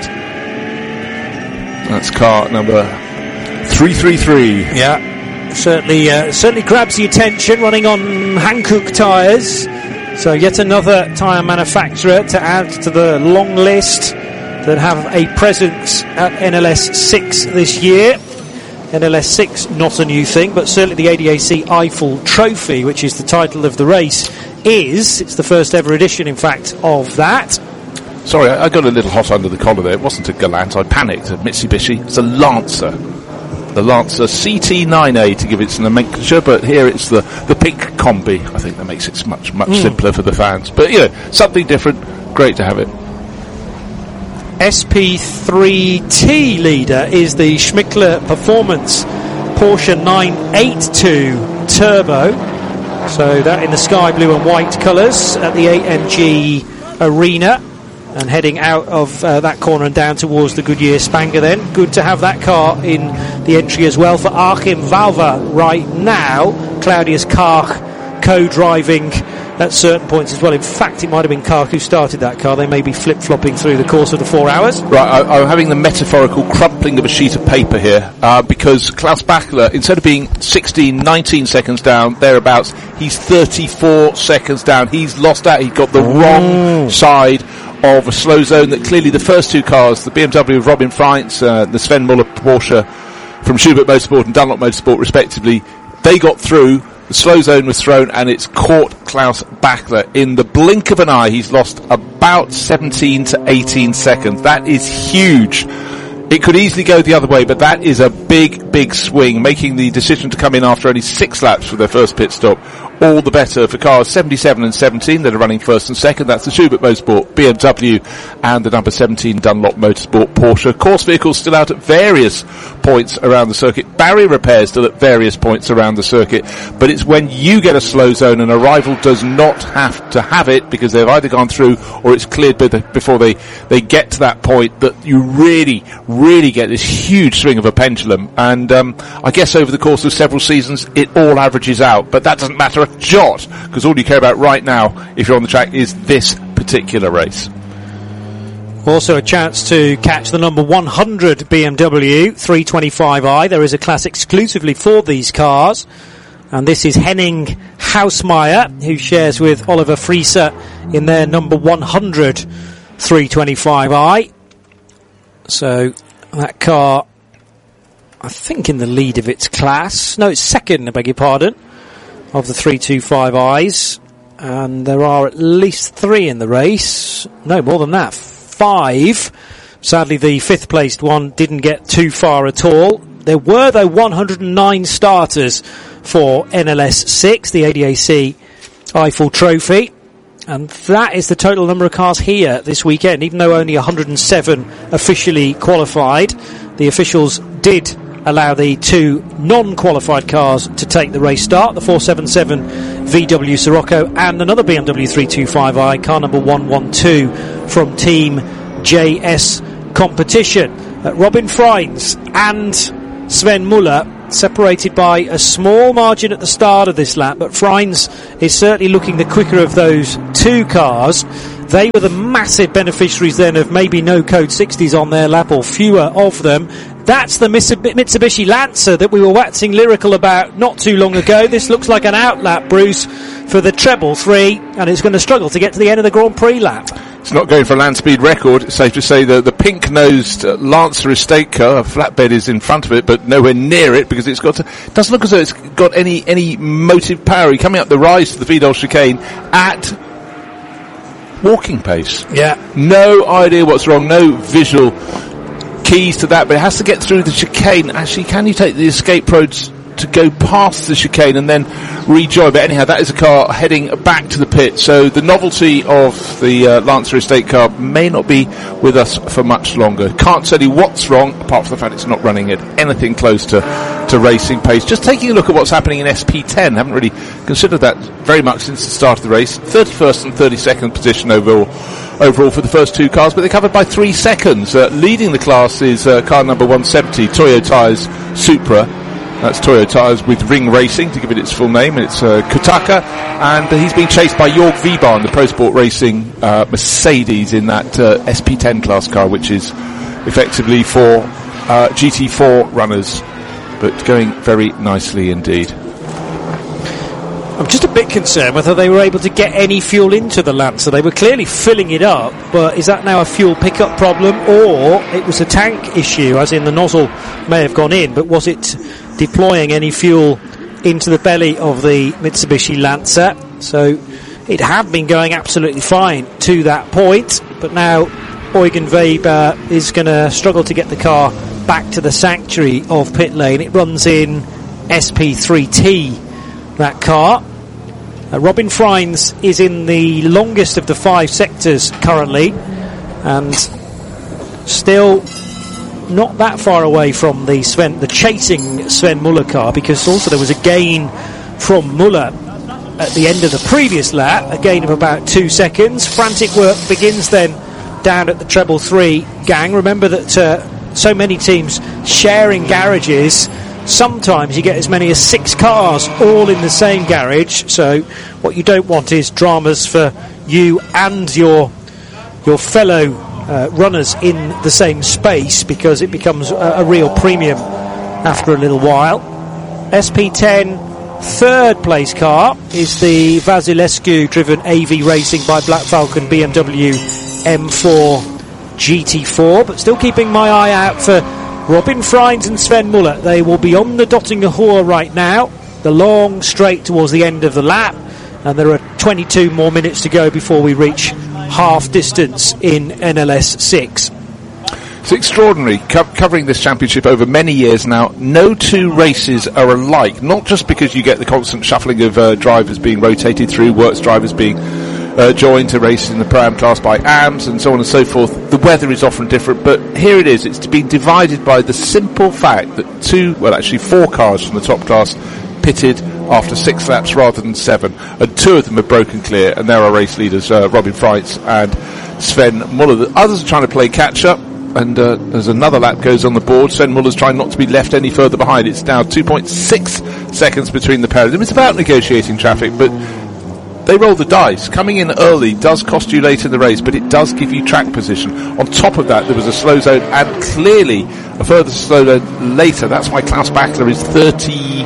That's car number three three three. Yeah. Certainly, uh, certainly grabs the attention, running on Hankook tyres. So yet another tyre manufacturer to add to the long list that have a presence at N L S six this year. N L S six, not a new thing, but certainly the A D A C Eiffel Trophy, which is the title of the race, is. It's the first ever edition, in fact, of that. Sorry, I got a little hot under the collar there. It wasn't a Galant. I panicked. A Mitsubishi. It's a Lancer. The Lancer C T nine A to give its nomenclature, but here it's the, the pink combi. I think that makes it much, much mm. simpler for the fans. But, you know, something different. Great to have it. S P three T leader is the Schmickler Performance Porsche nine eighty-two Turbo. So that in the sky blue and white colours at the A M G Arena. And heading out of uh, that corner and down towards the Goodyear Spanger then. Good to have that car in the entry as well for Achim Valver right now. Claudius Karch co-driving at certain points as well. In fact, it might have been Karch who started that car. They may be flip-flopping through the course of the four hours. Right, I, I'm having the metaphorical crumpling of a sheet of paper here, uh, because Klaus Bachler, instead of being sixteen, nineteen seconds down, thereabouts, he's thirty-four seconds down. He's lost out. He got the mm. wrong side of a slow zone that clearly the first two cars, the B M W of Robin Freitz, uh, the Sven Muller Porsche from Schubert Motorsport and Dunlop Motorsport respectively, they got through, the slow zone was thrown, and it's caught Klaus Bachler. In the blink of an eye, he's lost about seventeen to eighteen seconds. That is huge. It could easily go the other way, but that is a big, big swing, making the decision to come in after only six laps for their first pit stop all the better for cars seventy-seven and seventeen that are running first and second. That's the Schubert Motorsport, B M W, and the number seventeen Dunlop Motorsport Porsche. Course vehicles still out at various points around the circuit. Barrier repairs still at various points around the circuit. But it's when you get a slow zone and a rival does not have to have it because they've either gone through or it's cleared before they, they get to that point that you really, really get this huge swing of a pendulum. And um, I guess over the course of several seasons, it all averages out. But that doesn't matter a jot, because all you care about right now, if you're on the track, is this particular race. Also a chance to catch the number one hundred B M W three twenty-five i. There is a class exclusively for these cars, and this is Henning Hausmeier, who shares with Oliver Frieser in their number one hundred three twenty-five i. So that car, I think, in the lead of its class. No, it's second, I beg your pardon, of the three twenty-five i's. And there are at least three in the race. No, more than that. Five. Sadly, the fifth placed one didn't get too far at all. There were, though, one hundred nine starters for N L S six, the A D A C Eiffel Trophy. And that is the total number of cars here this weekend, even though only one hundred seven officially qualified. The officials did allow the two non-qualified cars to take the race start. The four seventy-seven V W Sirocco and another B M W three twenty-five i, car number one twelve from Team J S Competition. Uh, Robin Freins and Sven Muller separated by a small margin at the start of this lap, but Freins is certainly looking the quicker of those two cars. They were the massive beneficiaries then of maybe no code sixties on their lap, or fewer of them. That's the Mitsubishi Lancer that we were waxing lyrical about not too long ago. This looks like an outlap, Bruce, for the treble three, and it's going to struggle to get to the end of the Grand Prix lap. It's not going for a land speed record. It's safe to say that the pink-nosed uh, Lancer estate car, a flatbed is in front of it, but nowhere near it, because it's got to, it doesn't look as though it's got any any motive power. Coming up the rise to the Vidal chicane at walking pace. Yeah. No idea what's wrong, no visual keys to that, but it has to get through the chicane. Actually, can you take the escape roads to go past the chicane and then rejoin? But anyhow, that is a car heading back to the pit, so the novelty of the uh, Lancer estate car may not be with us for much longer. Can't tell you what's wrong, apart from the fact it's not running at anything close to, to racing pace. Just taking a look at what's happening in S P ten, haven't really considered that very much since the start of the race. thirty-first and thirty-second position overall overall for the first two cars, but they're covered by three seconds. Uh, leading the class is uh, car number one seventy, Toyo Tyres Supra. That's Toyo Tyres with Ring Racing, to give it its full name. It's uh, Kutaka, and uh, he's being chased by Jörg Wiebahn, the Pro Sport Racing uh, Mercedes in that uh, S P ten class car, which is effectively for uh, G T four runners, but going very nicely indeed. I'm just a bit concerned whether they were able to get any fuel into the Lancer. They were clearly filling it up, but is that now a fuel pickup problem, or it was a tank issue, as in the nozzle may have gone in, but was it deploying any fuel into the belly of the Mitsubishi Lancer? So it had been going absolutely fine to that point, but now Eugen Weber is going to struggle to get the car back to the sanctuary of pit lane. It runs in S P three T, that car. Uh, Robin Freins is in the longest of the five sectors currently, and still not that far away from the Sven, the chasing Sven Muller car, because also there was a gain from Muller at the end of the previous lap, a gain of about two seconds. Frantic work begins then down at the treble three gang. Remember that uh, so many teams sharing garages. Sometimes you get as many as six cars all in the same garage, so what you don't want is dramas for you and your your fellow uh, runners in the same space, because it becomes a, a real premium after a little while. S P ten third place car is the Vasilescu driven A V Racing by Black Falcon B M W M four G T four, but still keeping my eye out for Robin Freins and Sven Muller. They will be on the Dottinger Hohe right now, the long straight towards the end of the lap, and there are twenty-two more minutes to go before we reach half distance in N L S six. It's extraordinary, Co- covering this championship over many years now. No two races are alike, not just because you get the constant shuffling of uh, drivers being rotated through, works drivers being Uh, joined to race in the Pro-Am class by A M S and so on and so forth. The weather is often different, but here it is. It's been divided by the simple fact that two, well actually four cars from the top class pitted after six laps rather than seven, and two of them have broken clear, and there are race leaders, uh, Robin Freins and Sven Muller. The others are trying to play catch up, and uh, as another lap goes on the board, Sven Muller's trying not to be left any further behind. It's now two point six seconds between the pair of them. It's about negotiating traffic, but they roll the dice. Coming in early does cost you late in the race, but it does give you track position. On top of that, there was a slow zone, and clearly a further slow zone later. That's why Klaus Bachler is thirty,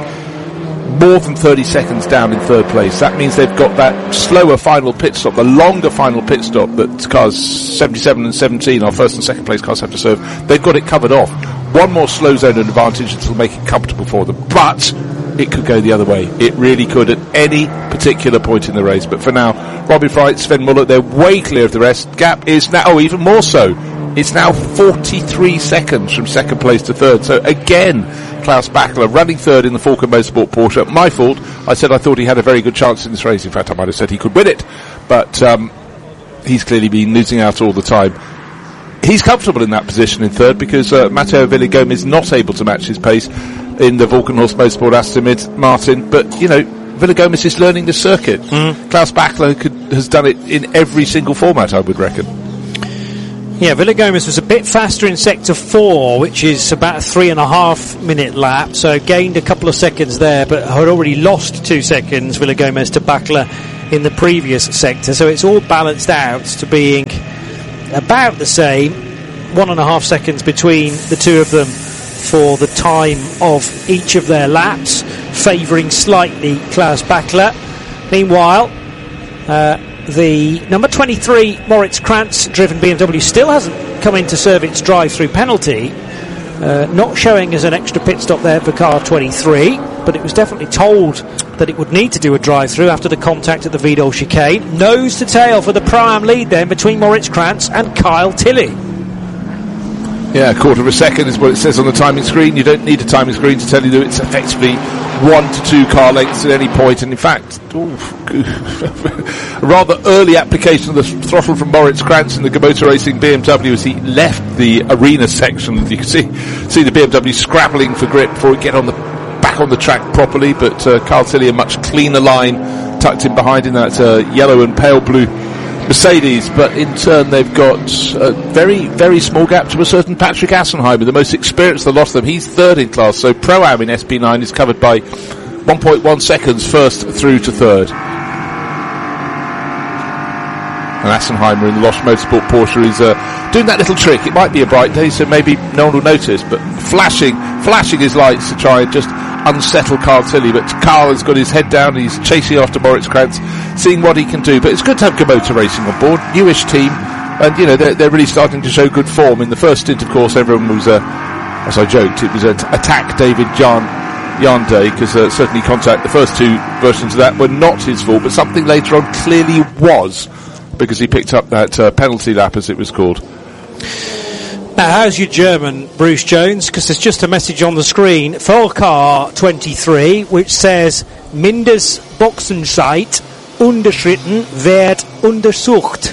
more than thirty seconds down in third place. That means they've got that slower final pit stop, the longer final pit stop that cars seventy-seven and seventeen, our first and second place cars, have to serve. They've got it covered off. One more slow zone advantage that will make it comfortable for them. But it could go the other way. It really could at any particular point in the race. But for now, Robin Freins, Sven Muller, they're way clear of the rest. Gap is now, oh, even more so. It's now forty-three seconds from second place to third. So again, Klaus Bachler running third in the Falcon Motorsport Porsche. My fault. I said I thought he had a very good chance in this race. In fact, I might have said he could win it. But um, he's clearly been losing out all the time. he's comfortable in that position in third because uh, Matteo Villegome is not able to match his pace in the Volkenhorst Motorsport Aston Martin. But, you know, Villegome is learning the circuit. Mm. Klaus Bachler could, has done it in every single format, I would reckon. Yeah, Villegome was a bit faster in sector four, which is about a three and a half minute lap, so gained a couple of seconds there, but had already lost two seconds, Villegome, to Bachler in the previous sector, so it's all balanced out to being about the same, one and a half seconds between the two of them for the time of each of their laps, favouring slightly Klaus Bachler. Meanwhile, uh, the number twenty-three Moritz Krantz driven B M W still hasn't come in to serve its drive-through penalty, uh, not showing as an extra pit stop there for car twenty-three, but it was definitely told that it would need to do a drive-through after the contact at the Wiedel chicane. Nose to tail for the Pro-Am lead then between Moritz Krantz and Kyle Tilley. Yeah, a quarter of a second is what it says on the timing screen. You don't need a timing screen to tell you that it's effectively one to two car lengths at any point. And in fact, ooh, a rather early application of the throttle from Moritz Krantz in the Motor Racing B M W as he left the arena section. You can see see the B M W scrabbling for grip before it get on the back on the track properly. But uh, Kyle Tilley, a much cleaner line tucked in behind in that uh, yellow and pale blue Mercedes, but in turn they've got a very, very small gap to a certain Patrick Assenheimer, the most experienced of the lot of them. He's third in class, so Pro-Am in S P nine is covered by one point one seconds first through to third. And Assenheimer in the Losch Motorsport Porsche is uh, doing that little trick. It might be a bright day, so maybe no one will notice, but flashing, flashing his lights to try and just unsettle Carl Tilley. But Carl has got his head down, he's chasing after Moritz Krantz, seeing what he can do. But it's good to have Motor Racing on board, newish team, and you know they're, they're really starting to show good form. In the first stint, of course, everyone was, uh, as I joked, it was an attack David Jan Yarn Day, because uh, certainly contact the first two versions of that were not his fault, but something later on clearly was, because he picked up that uh, penalty lap, as it was called. Now, how's your German, Bruce Jones? Because there's just a message on the screen for car twenty-three, which says Mindestboxenzeit unterschritten wird untersucht.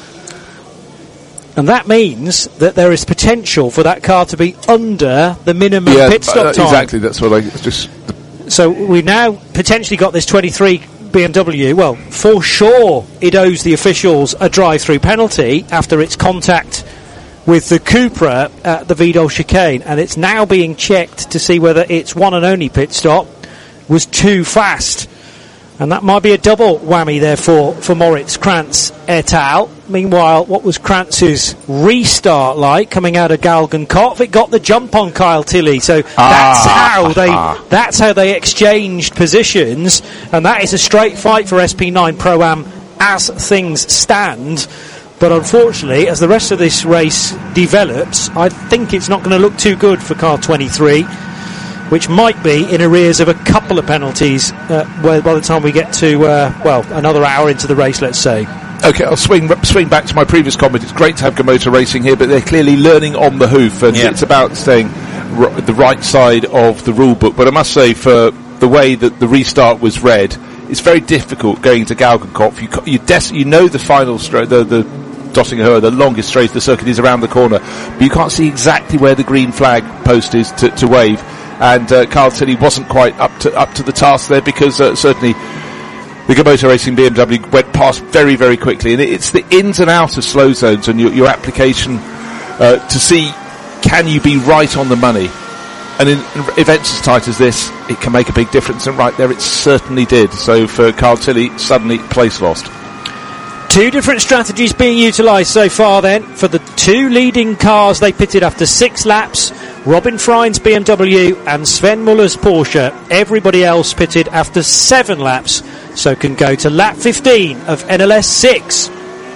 And that means that there is potential for that car to be under the minimum yeah, pit stop uh, time. Exactly, that's what I just... So we've now potentially got this twenty-three B M W, well, for sure it owes the officials a drive-through penalty after its contact with the Cupra at the Wiedel chicane, and it's now being checked to see whether its one and only pit stop was too fast. And that might be a double whammy there for, for Moritz Krantz et al. Meanwhile, what was Krantz's restart like coming out of Galgenkopf? It got the jump on Kyle Tilley, so that's ah, how they ah. that's how they exchanged positions, and that is a straight fight for S P nine Pro-Am as things stand. But unfortunately, as the rest of this race develops, I think it's not going to look too good for car twenty-three, which might be in arrears of a couple of penalties uh, by the time we get to, uh, well, another hour into the race, let's say. Okay, I'll swing swing back to my previous comment. It's great to have Motor Racing here, but they're clearly learning on the hoof, and yeah. It's about staying r- the right side of the rule book. But I must say, for the way that the restart was read, it's very difficult going to Galgenkopf. You you, des- you know the final stroke, the the Döttinger, the longest straight of the circuit is around the corner, but you can't see exactly where the green flag post is to, to wave. And uh, Carl Tilley wasn't quite up to up to the task there, because uh, certainly the Motor Racing B M W went past very, very quickly. And it's the ins and outs of slow zones and your, your application uh, to see, can you be right on the money? And in, in events as tight as this, it can make a big difference. And right there, it certainly did. So for Carl Tilley, suddenly place lost. Two different strategies being utilised so far then for the two leading cars. They pitted after six laps. Robin Frijns B M W and Sven Muller's Porsche. Everybody else pitted after seven laps, so can go to lap fifteen of N L S six.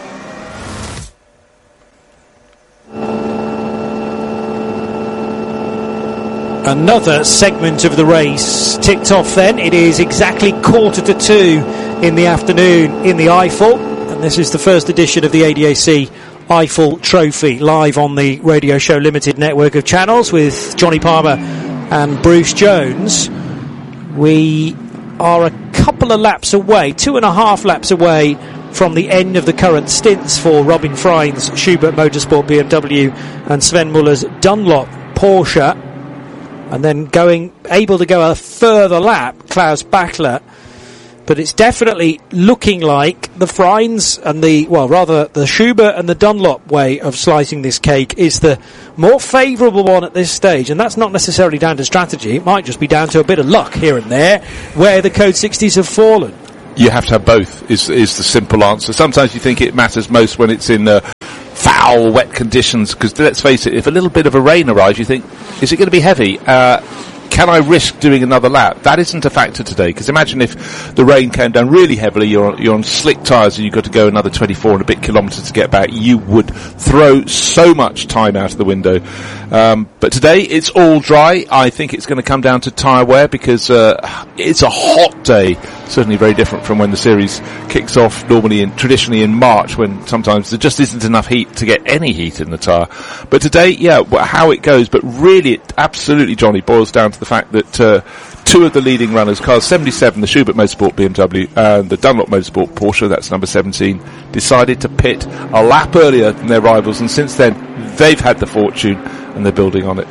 Another segment of the race ticked off then. It is exactly quarter to two in the afternoon in the Eifel. And this is the first edition of the A D A C Eifel Trophy, live on the Radio Show Limited network of channels with Johnny Palmer and Bruce Jones. We are a couple of laps away, two and a half laps away from the end of the current stints for Robin Freins, Schubert Motorsport B M W, and Sven Muller's Dunlop Porsche, and then going able to go a further lap, Klaus Bachler. But it's definitely looking like the Freins and the, well, rather the Schubert and the Dunlop way of slicing this cake is the more favourable one at this stage. And that's not necessarily down to strategy. It might just be down to a bit of luck here and there where the Code sixties have fallen. You have to have both, is is the simple answer. Sometimes you think it matters most when it's in uh, foul, wet conditions, because let's face it, if a little bit of a rain arrives, you think, is it going to be heavy? Uh, Can I risk doing another lap? That isn't a factor today, because imagine if the rain came down really heavily, you're on, you're on slick tyres and you've got to go another twenty-four and a bit kilometres to get back. You would throw so much time out of the window. Um, but today it's all dry. I think it's going to come down to tyre wear, because uh, it's a hot day. Certainly very different from when the series kicks off normally in, traditionally in March, when sometimes there just isn't enough heat to get any heat in the tyre. But today, yeah, how it goes, but really it absolutely, Johnny, boils down to the fact that uh, two of the leading runners, cars seventy-seven, the Schubert Motorsport B M W, and the Dunlop Motorsport Porsche, that's number seventeen, decided to pit a lap earlier than their rivals, and since then they've had the fortune and they're building on it.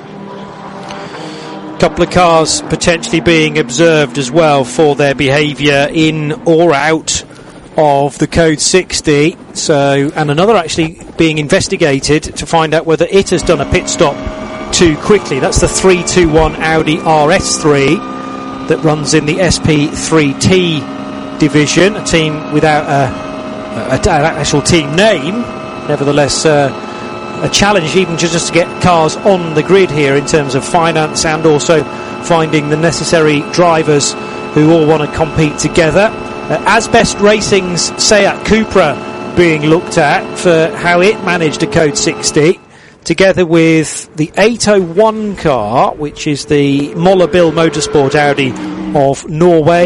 Couple of cars potentially being observed as well for their behaviour in or out of the Code sixty, so, and another actually being investigated to find out whether it has done a pit stop too quickly. That's the three two one Audi R S three that runs in the S P three T division, a team without a, a, a, an actual team name. Nevertheless, uh, a challenge even just to get cars on the grid here in terms of finance, and also finding the necessary drivers who all want to compete together. Uh, Asbest Racing's Seat Cupra being looked at for how it managed a Code sixty, together with the eight oh one car, which is the Moller Bill Motorsport Audi of Norway.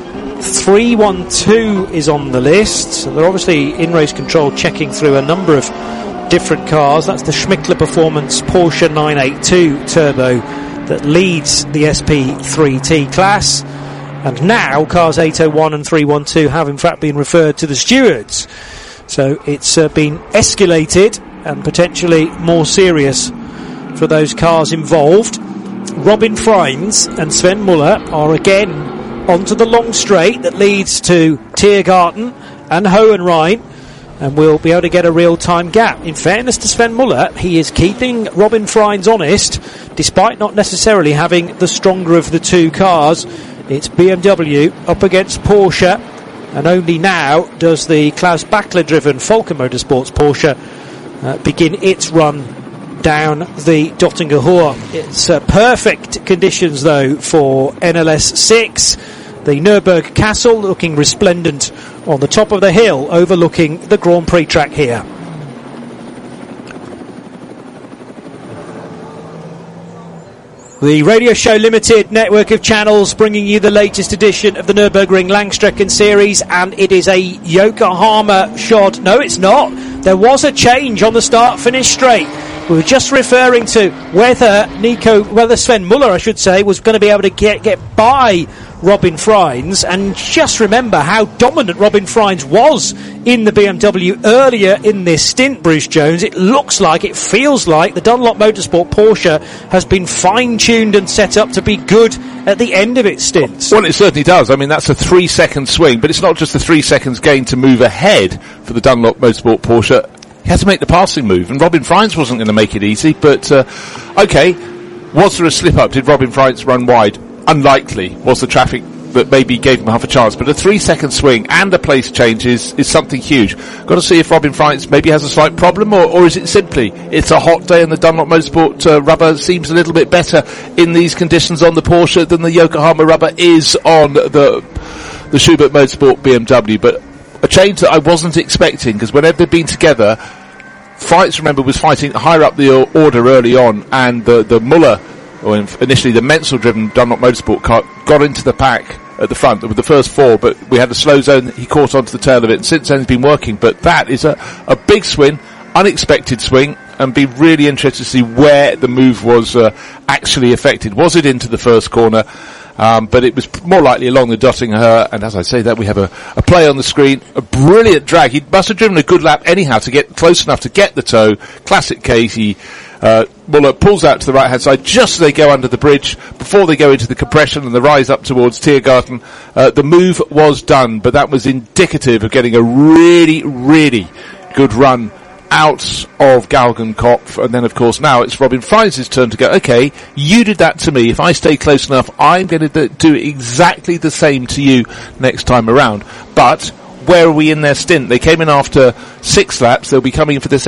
three one two is on the list, so they're obviously in race control checking through a number of different cars. That's the Schmickler Performance Porsche nine eighty-two Turbo that leads the S P three T class, and now cars eight oh one and three one two have in fact been referred to the stewards, so it's uh, been escalated and potentially more serious for those cars involved. Robin Freins and Sven Muller are again onto the long straight that leads to Tiergarten and Hohenrhein, and we'll be able to get a real-time gap. In fairness to Sven Muller, he is keeping Robin Freins honest, despite not necessarily having the stronger of the two cars. It's B M W up against Porsche, and only now does the Klaus Bachler-driven Volker Motorsports Porsche uh, begin its run down the Dottinger Hohe. It's uh, perfect conditions, though, for N L S six. The Nürburg Castle looking resplendent on the top of the hill overlooking the Grand Prix track here. The Radio Show Limited network of channels bringing you the latest edition of the Nürburgring Langstrecken Series, and it is a Yokohama shot. No, it's not. There was a change on the start-finish straight. We were just referring to whether Nico, whether Sven Muller, I should say, was going to be able to get, get by Robin Freins, and just remember how dominant Robin Freins was in the B M W earlier in this stint, Bruce Jones. It looks like, it feels like the Dunlop Motorsport Porsche has been fine-tuned and set up to be good at the end of its stints. Well, it certainly does. I mean, that's a three-second swing, but it's not just the three seconds gain to move ahead for the Dunlop Motorsport Porsche. He had to make the passing move, and Robin Freins wasn't going to make it easy, but, uh, okay, was there a slip-up? Did Robin Freins run wide? Unlikely. Was the traffic that maybe gave him half a chance, but a three-second swing and a place change is, is something huge. Got to see if Robin Freins maybe has a slight problem, or, or is it simply it's a hot day and the Dunlop Motorsport uh, rubber seems a little bit better in these conditions on the Porsche than the Yokohama rubber is on the the Schubert Motorsport B M W. But a change that I wasn't expecting, because whenever they've been together, Freins, remember, was fighting higher up the order early on, and the, the Muller, or initially the Menzel-driven Dunlop Motorsport car, got into the pack at the front with the first four, but we had a slow zone, he caught onto the tail of it, and since then he's been working. But that is a, a big swing, unexpected swing, and be really interested to see where the move was uh, actually affected. Was it into the first corner? Um, but it was more likely along the Dottingher, and as I say that, we have a, a play on the screen, a brilliant drag. He must have driven a good lap anyhow to get close enough to get the toe. Classic Katie. Uh, Muller pulls out to the right-hand side just as they go under the bridge, before they go into the compression and the rise up towards Tiergarten. Uh, the move was done, but that was indicative of getting a really, really good run out of Galgenkopf. And then, of course, now it's Robin Fries' turn to go, okay, you did that to me. If I stay close enough, I'm going to do exactly the same to you next time around. But where are we in their stint? They came in after six laps. They'll be coming for this